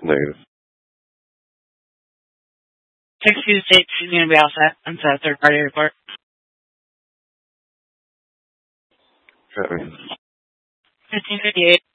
Negative. Text you to state she's going to be all set and set a third-party report. Copy. 1558.